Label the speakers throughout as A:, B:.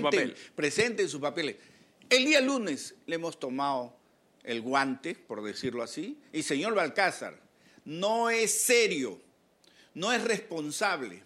A: presenten sus papeles. El día lunes le hemos tomado el guante, por decirlo así, y señor Balcázar, no es serio, no es responsable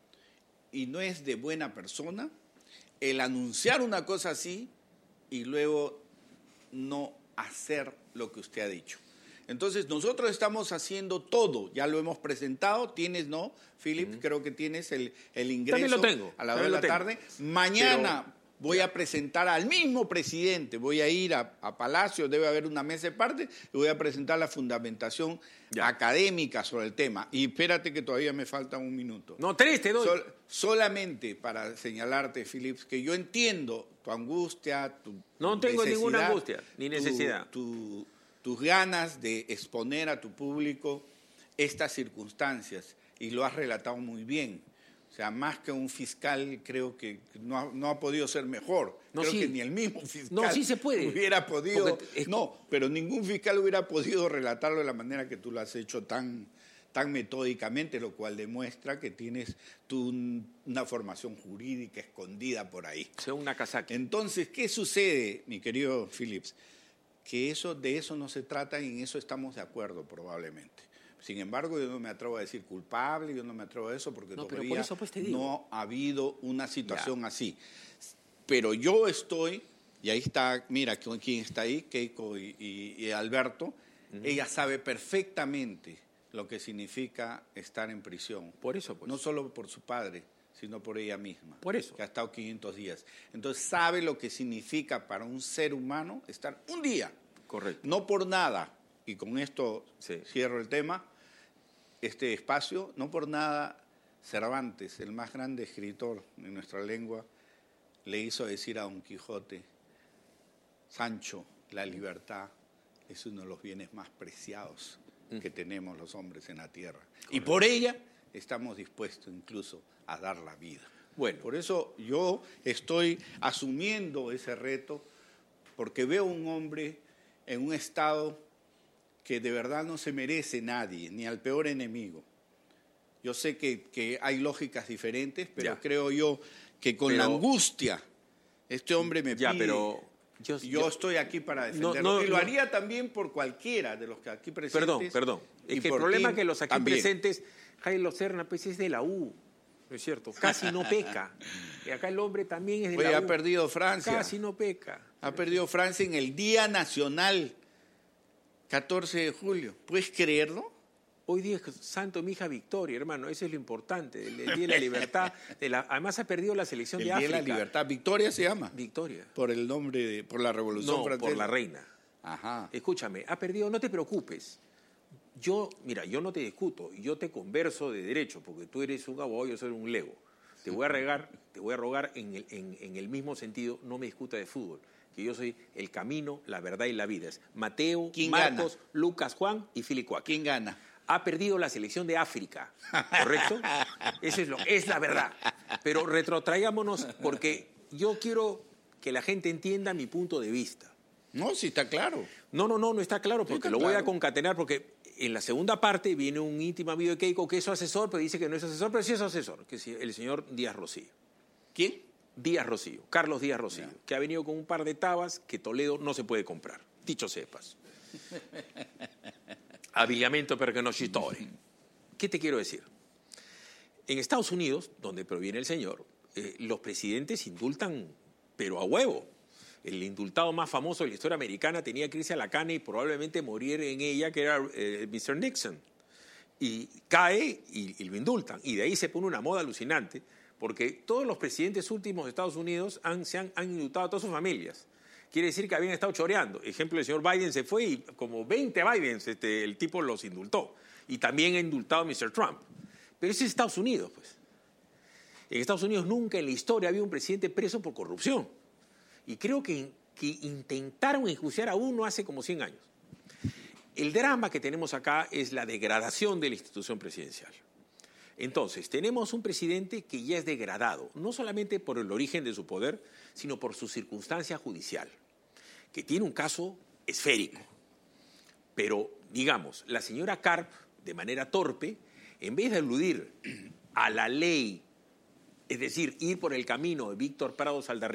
A: y no es de buena persona el anunciar una cosa así y luego no hacer lo que usted ha dicho. Entonces, nosotros estamos haciendo todo, ya lo hemos presentado, tienes, ¿no, Philip? Creo que tienes el ingreso.
B: También lo tengo.
A: A las 2 de la tarde. Mañana voy a presentar al mismo presidente, voy a ir a Palacio, debe haber una mesa de parte, y voy a presentar la fundamentación académica sobre el tema. Y espérate que todavía me falta un minuto.
B: No, 3 te doy.
A: Solamente para señalarte, Philip, que yo entiendo tu angustia, tu
B: No tengo ninguna angustia, ni necesidad.
A: Tus ganas de exponer a tu público estas circunstancias, y lo has relatado muy bien. O sea, más que un fiscal, creo que no ha podido ser mejor. Creo que ni el mismo fiscal
B: sí se puede.
A: Hubiera podido... pero ningún fiscal hubiera podido relatarlo de la manera que tú lo has hecho tan metódicamente, lo cual demuestra que tienes tú una formación jurídica escondida por ahí.
B: O sea, una casaca.
A: Entonces, ¿qué sucede, mi querido Phillips? Que de eso no se trata y en eso estamos de acuerdo probablemente. Sin embargo, yo no me atrevo a decir culpable, yo no me atrevo a eso porque todavía
B: por eso, pues, te digo,
A: no ha habido una situación así. Pero yo estoy, y ahí está, mira quién está ahí, Keiko y Alberto, ella sabe perfectamente lo que significa estar en prisión.
B: Por eso, pues.
A: No solo por su padre, sino por ella misma.
B: Por eso.
A: Que ha estado 500 días. Entonces sabe lo que significa para un ser humano estar un día.
B: Correcto.
A: No por nada, y con esto cierro el tema, este espacio, no por nada Cervantes, el más grande escritor de nuestra lengua, le hizo decir a Don Quijote, Sancho, la libertad es uno de los bienes más preciados que tenemos los hombres en la tierra. Correcto. Y por ella estamos dispuestos incluso a dar la vida.
B: Bueno,
A: por eso yo estoy asumiendo ese reto, porque veo un hombre en un estado que de verdad no se merece nadie, ni al peor enemigo. Yo sé que hay lógicas diferentes, pero creo yo que con la angustia este hombre me pide...
B: pero
A: yo estoy aquí para defenderlo. Y lo haría también por cualquiera de los que aquí presentes.
B: Perdón. Es que el problema es que los aquí también presentes, Jairo Serna, pues es de la U, ¿no es cierto? Casi no peca. Y acá el hombre también es de la U.
A: Ha perdido Francia.
B: Casi no peca.
A: Ha perdido Francia en el Día Nacional, 14 de julio. ¿Puedes creerlo?
B: Hoy día es Santo mi hija Victoria, hermano. Eso es lo importante. El Día de la Libertad. Además ha perdido la selección de África.
A: El Día de la Libertad. ¿Victoria se llama?
B: Victoria.
A: Por el nombre, por la Revolución Francesa.
B: Por la reina.
A: Ajá.
B: Escúchame, ha perdido, no te preocupes. Yo no te discuto, yo te converso de derecho, porque tú eres un abogado, yo soy un lego. Te voy a rogar en el mismo sentido, no me discuta de fútbol, que yo soy el camino, la verdad y la vida. Es Mateo, Marcos, Lucas, Juan y Filicuac.
A: ¿Quién gana?
B: Ha perdido la selección de África, ¿correcto? Eso es la verdad. Pero retrotraigámonos, porque yo quiero que la gente entienda mi punto de vista.
A: No, sí está claro.
B: No está claro, porque lo voy a concatenar, porque en la segunda parte viene un íntimo amigo de Keiko que es su asesor, pero dice que no es asesor, pero sí es su asesor, que es el señor Díaz Rocío.
A: ¿Quién?
B: Díaz Rocío, Carlos Díaz Rocío, que ha venido con un par de tabas que Toledo no se puede comprar, dicho sepas. Abbigliamento perché non ci storie. ¿Qué te quiero decir? En Estados Unidos, donde proviene el señor, los presidentes indultan, pero a huevo. El indultado más famoso de la historia americana tenía que irse a la cana y probablemente morir en ella, que era Mr. Nixon. Y cae y lo indultan. Y de ahí se pone una moda alucinante, porque todos los presidentes últimos de Estados Unidos han indultado a todas sus familias. Quiere decir que habían estado choreando. Ejemplo, el señor Biden se fue y como 20 Bidens el tipo los indultó. Y también ha indultado a Mr. Trump. Pero ese es Estados Unidos, pues. En Estados Unidos nunca en la historia había un presidente preso por corrupción. Y creo que intentaron enjuiciar a uno hace como 100 años. El drama que tenemos acá es la degradación de la institución presidencial. Entonces, tenemos un presidente que ya es degradado, no solamente por el origen de su poder, sino por su circunstancia judicial, que tiene un caso esférico. Pero, digamos, la señora Karp, de manera torpe, en vez de aludir a la ley, es decir, ir por el camino de Víctor Prado Saldarriaga,